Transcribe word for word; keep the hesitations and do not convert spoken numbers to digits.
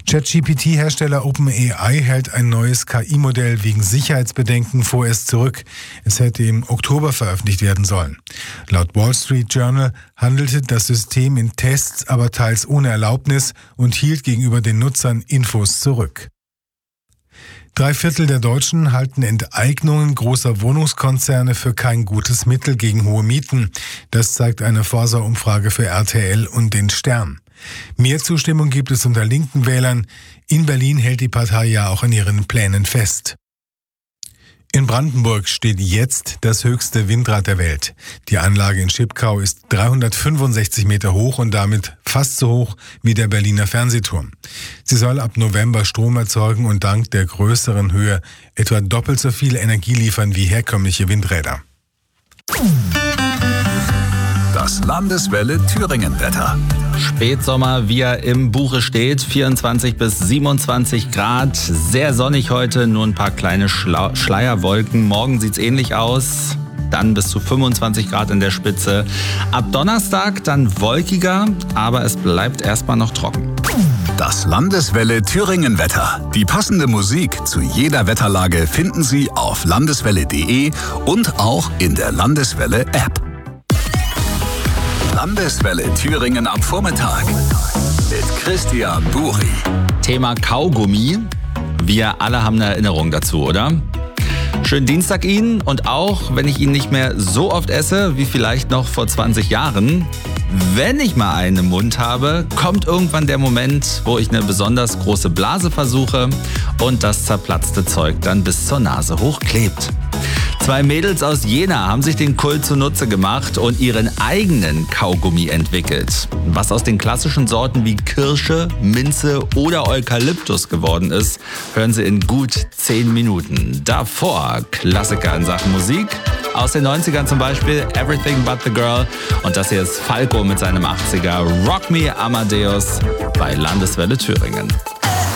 ChatGPT-Hersteller OpenAI hält ein neues K I-Modell wegen Sicherheitsbedenken vorerst zurück. Es hätte im Oktober veröffentlicht werden sollen. Laut Wall Street Journal handelte das System in Tests, aber teils ohne Erlaubnis und hielt gegenüber den Nutzern Infos zurück. Drei Viertel der Deutschen halten Enteignungen großer Wohnungskonzerne für kein gutes Mittel gegen hohe Mieten. Das zeigt eine Forsa-Umfrage für R T L und den Stern. Mehr Zustimmung gibt es unter linken Wählern. In Berlin hält die Partei ja auch an ihren Plänen fest. In Brandenburg steht jetzt das höchste Windrad der Welt. Die Anlage in Schipkau ist dreihundertfünfundsechzig Meter hoch und damit fast so hoch wie der Berliner Fernsehturm. Sie soll ab November Strom erzeugen und dank der größeren Höhe etwa doppelt so viel Energie liefern wie herkömmliche Windräder. Das Landeswelle Thüringen-Wetter. Spätsommer, wie er im Buche steht, vierundzwanzig bis siebenundzwanzig Grad. Sehr sonnig heute, nur ein paar kleine Schla- Schleierwolken. Morgen sieht's ähnlich aus. Dann bis zu fünfundzwanzig Grad in der Spitze. Ab Donnerstag dann wolkiger, aber es bleibt erstmal noch trocken. Das Landeswelle Thüringen-Wetter. Die passende Musik zu jeder Wetterlage finden Sie auf landeswelle punkt de und auch in der Landeswelle-App. Landeswelle Thüringen am Vormittag mit Christian Buri. Thema Kaugummi. Wir alle haben eine Erinnerung dazu, oder? Schönen Dienstag Ihnen und auch, wenn ich ihn nicht mehr so oft esse wie vielleicht noch vor zwanzig Jahren, wenn ich mal einen im Mund habe, kommt irgendwann der Moment, wo ich eine besonders große Blase versuche und das zerplatzte Zeug dann bis zur Nase hochklebt. Zwei Mädels aus Jena haben sich den Kult zunutze gemacht und ihren eigenen Kaugummi entwickelt. Was aus den klassischen Sorten wie Kirsche, Minze oder Eukalyptus geworden ist, hören Sie in gut zehn Minuten. Davor Klassiker in Sachen Musik. Aus den neunzigern zum Beispiel Everything But The Girl. Und das hier ist Falco mit seinem achtziger Rock Me Amadeus bei Landeswelle Thüringen.